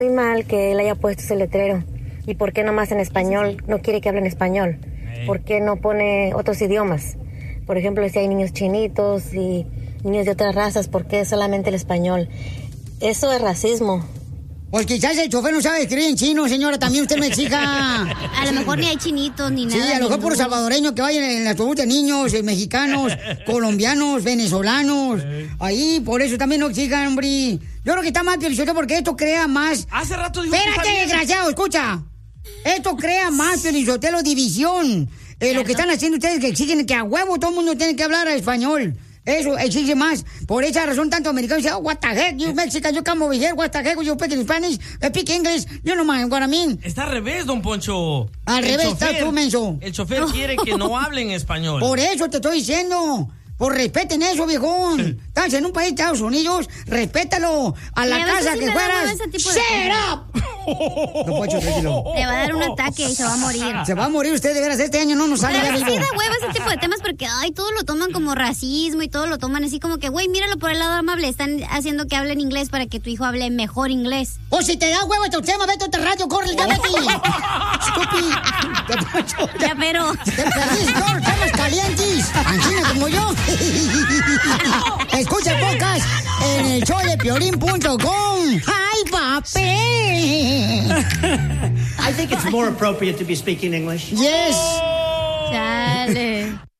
Muy mal que él haya puesto ese letrero. ¿Y por qué nomás en español? No quiere que hablen español. ¿Por qué no pone otros idiomas? Por ejemplo, si hay niños chinitos y niños de otras razas, ¿por qué solamente el español? Eso es racismo. Pues quizás el chofer no sabe escribir en chino, señora, también usted me exija. A lo mejor ni hay chinitos ni nada. Sí, a lo mejor por salvadoreños que vayan en la autobús de niños, mexicanos, colombianos, venezolanos. Ahí, por eso también no exijan, hombre. Yo creo que está mal, Piolichotelo, porque esto crea más... Hace rato dijo... ¡Espérate, desgraciado! Escucha. Esto crea más, Piolichotelo, división. Lo que están haciendo ustedes que exigen que a huevo todo el mundo tiene que hablar español. Eso exige más. Por esa razón, tanto americanos dicen, oh, what the heck, you Mexican, you come over here, what the heck, you speak Spanish, I speak English, you know what I mean. Está al revés, don Poncho. Al revés, estás tú, menso. El chofer quiere que no hablen español. Por eso te estoy diciendo. Pues respeten eso, viejón. Estás en un país de Estados Unidos, respétalo. A la casa que fueras. ¡Shut up! No, Poncho, tranquilo. Le va a dar un ataque y se va a morir. Se va a morir usted, de veras, este año no nos sale ya vivo. Sí da hueva ese tipo de temas porque, ay, todos lo toman como racismo y todos lo toman así como que, güey, míralo por el lado amable. Están haciendo que hablen inglés para que tu hijo hable mejor inglés. O si te da hueva estos temas, vete a este radio, corre, ya vete. Estúpido. Ya, pero. Te perdiste todos los temas calientes. Angina como yo. Escucha podcast en el show de Piolín.com. ¡Ay, papel! I think it's more appropriate to be speaking English. Yes. Chale.